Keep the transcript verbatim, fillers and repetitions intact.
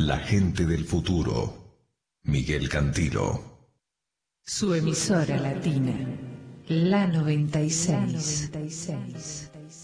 La gente del futuro. Miguel Cantilo. Su emisora latina, la noventa y seis.